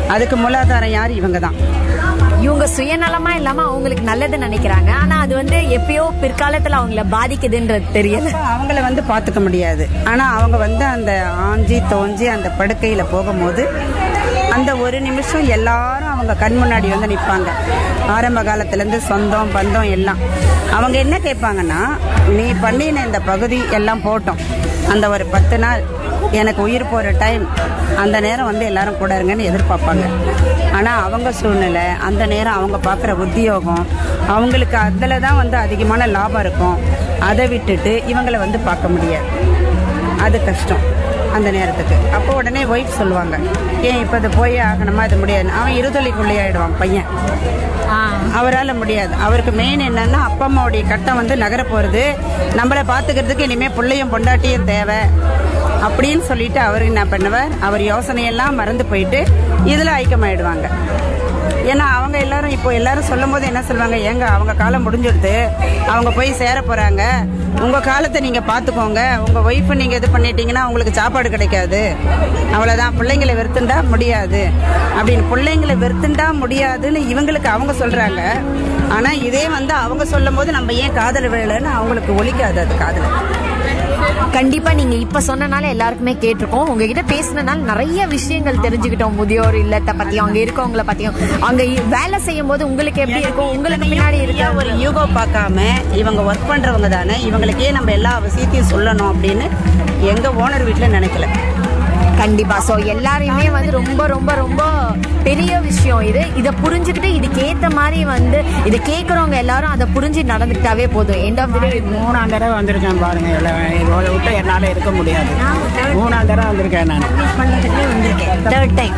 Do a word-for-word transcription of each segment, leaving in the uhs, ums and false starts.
அதுக்கு மூலாதாரம் யார்? இவங்க தான். இவங்க சுயநலமா இல்லாம அவங்களுக்கு நல்லது நினைக்கிறாங்க. ஆனா அது வந்து எப்பயோ பிற்காலத்துல அவங்கள பாதிக்குதுன்றது தெரியல. அவங்கள வந்து பாத்துக்க முடியாது. ஆனா அவங்க வந்து அந்த ஆஞ்சி தோஞ்சி அந்த படுக்கையில போகும்போது அந்த ஒரு நிமிஷம் எல்லாரும் அவங்க கண் முன்னாடி வந்து நிற்பாங்க. ஆரம்ப காலத்துல இருந்து சொந்தம் பந்தம் எல்லாம் அவங்க என்ன கேட்பாங்கன்னா, நீ பண்ணின இந்த பகுதி எல்லாம் போட்டோம், அந்த ஒரு பத்து நாள் எனக்கு உயிர் போகிற டைம், அந்த நேரம் வந்து எல்லாரும் கூட இருங்கன்னு எதிர்பார்ப்பாங்க. ஆனால் அவங்க சூழ்நிலை, அந்த நேரம் அவங்க பார்க்குற உத்தியோகம், அவங்களுக்கு அதில் தான் வந்து அதிகமான லாபம் இருக்கும். அதை விட்டுட்டு இவங்களை வந்து பார்க்க முடியாது. அது கஷ்டம் அந்த நேரத்துக்கு. அப்போ உடனே ஒய்ஃப் சொல்லுவாங்க, ஏன் இப்போ இது போய் ஆகணுமா, இது முடியாது. அவன் இருதொலிக்குள்ளே ஆகிடுவான் பையன். அவரால் முடியாது. அவருக்கு மெயின் என்னன்னா, அப்பா அம்மாவுடைய கட்டம் வந்து நகர போகிறது, நம்மளை பார்த்துக்கிறதுக்கு இனிமேல் பிள்ளையும் பொண்டாட்டியும் தேவை அப்படின்னு சொல்லிட்டு அவர் என்ன பண்ணுவார், அவர் யோசனையெல்லாம் மறந்து போயிட்டு இதில் ஐக்கியமாயிடுவாங்க. ஏன்னா அவங்க எல்லாரும் இப்போ எல்லாரும் சொல்லும் போது என்ன சொல்லுவாங்க, ஏங்க அவங்க காலம் முடிஞ்சிடுது, அவங்க போய் சேர போகிறாங்க, உங்கள் காலத்தை நீங்கள் பார்த்துக்கோங்க, உங்கள் ஒய்ஃபை நீங்கள் இது பண்ணிட்டீங்கன்னா உங்களுக்கு சாப்பாடு கிடைக்காது, அவ்வளோதான், பிள்ளைங்களை வெறுத்துண்டா முடியாது அப்படின்னு. பிள்ளைங்களை வெறுத்துண்டா முடியாதுன்னு இவங்களுக்கு அவங்க சொல்கிறாங்க. ஆனால் இதே வந்து அவங்க சொல்லும் போது நம்ம ஏன் காதல் விழலைன்னு அவங்களுக்கு ஒலிக்காது அது காதல். கண்டிப்பா நீங்க இப்ப சொன்னனால எல்லாருக்குமே கேட்டிருக்கோம். உங்ககிட்ட பேசினனால நிறைய விஷயங்கள் தெரிஞ்சுக்கிட்டோம். முதியோர் இல்லத்தை பத்தியும், அங்க இருக்கவங்களை பத்தியும், அங்க வேலை செய்யும் போது உங்களுக்கு எப்படி இருக்கும், உங்களுக்கு பின்னாடி இருக்க ஒரு யூகோ பார்க்காம இவங்க ஒர்க் பண்றவங்க தானே, இவங்களுக்கே நம்ம எல்லா விஷயத்தையும் சொல்லணும் அப்படின்னு எங்க ஓனர் வீட்டுல நினைக்கல. கண்டிப்பா. சோ எல்லாரையுமே வந்து ரொம்ப ரொம்ப ரொம்ப பெரிய விஷயம் இது. இதை புரிஞ்சுக்கிட்டு இதுக்கு ஏத்த மாதிரி வந்து இதை கேட்கறவங்க எல்லாரும் அதை புரிஞ்சு நடந்துக்கிட்டாவே போதும். எண்ட் ஆஃப் தி டே மூணாம் தடவை வந்திருக்கேன் பாருங்க. இவ்வளோ விட்டு என்னால் இருக்க முடியாது. மூணாம் தடவை வந்திருக்கேன் நான். வந்திருக்கேன் தேர்ட் டைம்.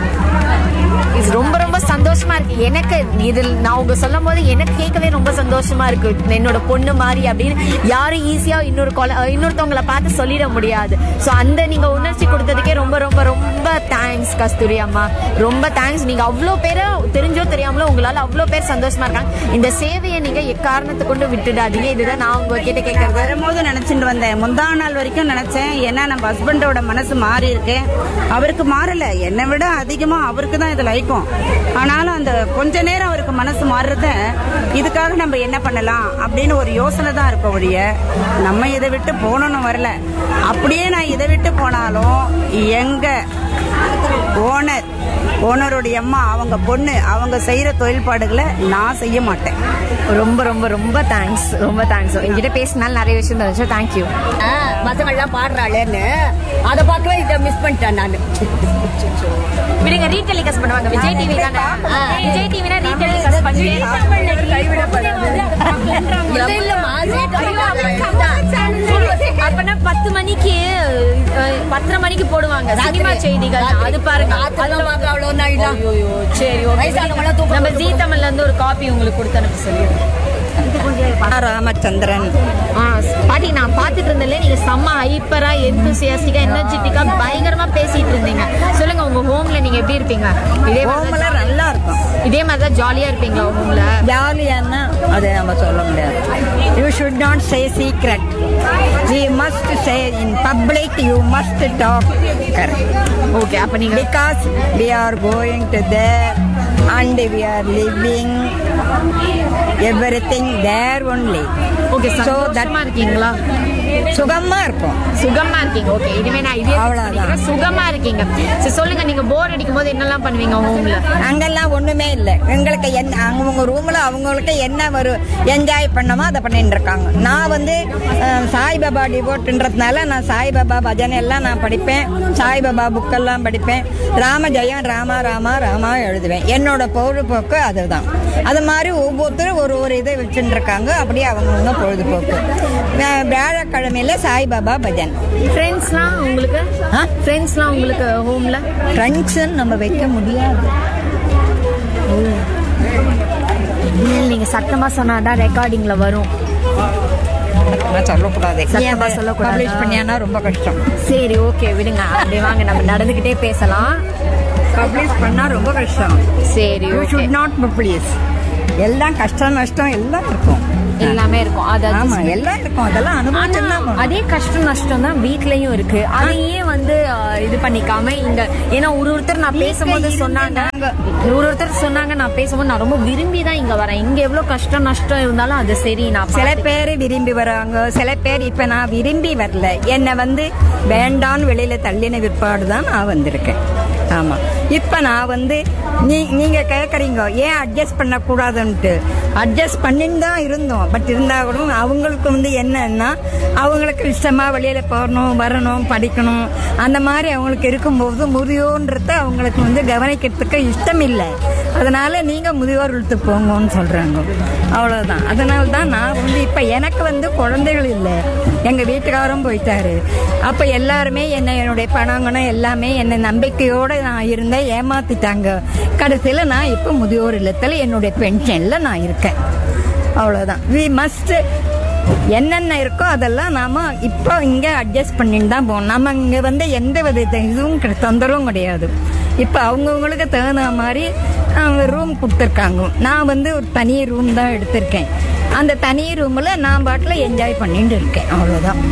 இது ரொம்ப ரொம்ப சந்தோஷமா இருக்கு எனக்கு. இதில் நான் உங்க சொல்லும் போது எனக்கு கேட்கவே ரொம்ப சந்தோஷமா இருக்கு. என்னோட பொண்ணு மாதிரி அப்படின்னு யாரும் ஈஸியா இன்னொரு இன்னொருத்தவங்களை பார்த்து சொல்லிட முடியாது. ஸோ அந்த நீங்க உணர்ச்சி கொடுத்ததுக்கே ரொம்ப ரொம்ப ரொம்ப தேங்க்ஸ் கஸ்தூரி அம்மா. ரொம்ப தேங்க்ஸ். நீங்க அவ்வளோ பேரை தெரிஞ்சோ தெரியாமலோ உங்களால அவ்வளோ பேர் சந்தோஷமா இருக்காங்க. இந்த சேவையை நீங்க எக்காரணத்தை கொண்டு விட்டுடாதீங்க. இதுதான் நான் உங்ககிட்ட கேட்கறது. வரும்போது நினைச்சிட்டு வந்தேன், முந்தா நாள் வரைக்கும் நினைச்சேன், ஏன்னா நம்ம ஹஸ்பண்டோட மனசு மாறி இருக்கேன், அவருக்கு மாறல, என்னை விட அதிகமா அவருக்கு தான் இதுல ஐக்கும். ஆனாலும் அந்த கொஞ்ச நேரம் அவருக்கு மனசு மாறுறத இதுக்காக நம்ம என்ன பண்ணலாம் அப்படின்னு ஒரு யோசனை தான் இருக்க ஒழிய நம்ம இதை விட்டு போகணும்னு வரல. அப்படியே நான் இதை விட்டு போனாலும் எங்க ஓனர் ஓனருடைய அம்மா அவங்க பொண்ணு அவங்க செய்யற தொழில்பாடுகளை நான் செய்ய மாட்டேன். ரொம்ப ரொம்ப ரொம்ப தேங்க்ஸ். ரொம்ப தேங்க்ஸ். என்கிட்ட பேசினாலும் நிறைய விஷயம் தெரிஞ்சு தேங்க்யூ. பசங்கள்லாம் பாடுறாளேன்னு அதை பார்க்கவே இதை மிஸ் பண்ணிட்டேன் நான். விடுங்க, ரீடெலிகாஸ்ட் பண்ணுவாங்க. விஜய் டிவி தானே, விஜய் டிவினா ரீடெலிகாஸ்ட் பண்ணி அப்பனா பத்து மணிக்கு பத்தரை மணிக்கு போடுவாங்க சினிமா செய்திகள். அது பாருங்க. சரி, நம்ம ஜீ தமிழ்ல இருந்து ஒரு காப்பி உங்களுக்கு கொடுத்து அனுப்ப சொல்லிடுறேன். ராமச்சந்திரன் பாட்டி நான் பாத்துட்டு இருந்தேன். நீங்க செம்ம ஹைப்பரா எந்தூசியாஸ்டிக்கா எனர்ஜெட்டிக்கா பயங்கரமா பேசிட்டு இருந்தீங்க. சொல்லுங்க, உங்க ஹோம்ல நீங்க எப்படி இருப்பீங்க? இதே ஹோம்ல நல்லா இருக்கும். இதே மாதிரிதான் ஜாலியா இருப்பீங்களா ஹோம்ல? ஜாலியானா அதை நம்ம சொல்ல முடியாது. You should not say secret. We must say in public. You must talk correct. Okay. அப்ப நீங்க because we are going to their and we are living everything there only. Okay. so that இருக்கீங்களா? சுகமா இருக்கும். சுகமா இருக்கீங்க. Okay. இனிமே நான் இதே அவ்வளவுதான். சுகமா இருக்கீங்க. சரி, சொல்லுங்க, நீங்க போர் அடிக்கும் போது என்னெல்லாம் பண்ணுவீங்க ஹோம்ல? அங்கெல்லாம் ஒண்ணுமே இல்லை. எங்களுக்கு என்ன அவங்க ரூம்ல அவங்களுக்கு என்ன ஒரு என்ஜாய் பண்ணமோ அதை பண்ணிட்டு இருக்காங்க. நான் வந்து சாய்பாபா டிவோட்ன்றதுனால நான் சாய்பாபா பஜனை எல்லாம் நான் படிப்பேன். சாய்பாபா புக்கெல்லாம் படிப்பேன். ராம ஜெயம் ராமா ராமா ராமா எழுதுவேன். என்னோட பொழுதுபோக்கு அதுதான். அது மாதிரி ஒவ்வொருத்தரும் ஒரு ஒரு இதை வச்சுட்டு இருக்காங்க. அப்படியே அவங்கவுங்க பொழுதுபோக்கு. வியாழக்கிழமையில சாய்பாபா பஜன். ஃப்ரெண்ட்ஸ்லாம் உங்களுக்கு? ஃப்ரெண்ட்ஸ்லாம் உங்களுக்கு ஹோம்ல? ஃப்ரெண்ட்ஸ்ன்னு நம்ம வைக்க முடியாது. நீங்க சத்தமா சொன்னாதான் ரெக்கார்டிங்ல வரும். சொல்லக்கூடாது. சத்தமா சொல்லக்கூடாது. பப்ளிஷ் பண்ணியானா ரொம்ப கஷ்டம். சரி, ஓகே, விடுங்க. அப்படியே வாங்க, நம்ம நடந்துகிட்டே பேசலாம். பப்ளிஷ் பண்ணா ரொம்ப கஷ்டம். சரி, யூ ஷுட் நாட் பப்ளிஷ். எல்லாம் கஷ்டம் நஷ்டம் எல்லாம் இருக்கும். எல்லாமே இருக்கும். அது ஆமா எல்லாம் இருக்கும், அதெல்லாம் அனுபவிச்சுதான் போகணும். அதே கஷ்டம் நஷ்டம் தான் வீட்லயும் இருக்கு. அதையே வந்து அஹ், இது பண்ணிக்காம இங்க, ஏன்னா ஒரு ஒருத்தர் நான் பேசும்போது சொன்னாங்க, ஒரு ஒருத்தர் சொன்னாங்க நான் பேசும்போது நான் ரொம்ப விரும்பி தான் இங்க வரேன். இங்க எவ்வளவு கஷ்டம் நஷ்டம் இருந்தாலும் அது சரி. நான் சில பேர் விரும்பி வராங்க, சில பேர் இப்ப நான் விரும்பி வரல, என்னை வந்து வேண்டான்னு வெளியில தள்ளின விற்பாடு தான் நான் வந்திருக்கேன். ஆமா இப்ப நான் வந்து நீ நீங்க கேக்குறீங்க ஏன் அட்ஜஸ்ட் பண்ண கூடாதுன்ட்டு. அட்ஜஸ்ட் பண்ணின்னு தான் இருந்தோம். பட் இருந்தா கூட அவங்களுக்கு வந்து என்னன்னா அவங்களுக்கு இஷ்டமா வெளியில போகணும், வரணும், படிக்கணும், அந்த மாதிரி அவங்களுக்கு இருக்கும்போது முதியோன்றத அவங்களுக்கு வந்து கவனிக்கிறதுக்கு இஷ்டம் இல்லை. அதனால நீங்க முதியோர் இழுத்து போங்கன்னு சொல்றாங்க. அவ்வளவுதான். அதனால தான் நான் வந்து இப்ப எனக்கு வந்து குழந்தைகள் இல்லை, எங்க வீட்டுக்காரரும் போயிட்டாரு. அப்ப எல்லாருமே என்ன என்னுடைய பணங்கணும் எல்லாமே என்னை நம்பிக்கையோட நான் இருந்தேன், ஏமாத்திட்டாங்க. கடைசியில நான் இப்ப முதியோர் இல்லத்துல என்னுடைய பென்ஷன்ல நான் இருக்கேன். அவ்வளவுதான். வி மஸ்ட் என்னென்ன இருக்கோ அதெல்லாம் நாம இப்போ இங்க அட்ஜஸ்ட் பண்ணிட்டு தான் போகணும். நம்ம இங்க வந்து எந்த வித இதுவும் கிடை- தொந்தரவும் கிடையாது. இப்போ அவங்கவுங்களுக்கு தகுந்த மாதிரி ரூம் கொடுத்துருக்காங்க. நான் வந்து ஒரு தனி ரூம் தான் எடுத்திருக்கேன். அந்த தனி ரூம்ல நான் பாட்டில் என்ஜாய் பண்ணிட்டு இருக்கேன். அவ்வளோதான்.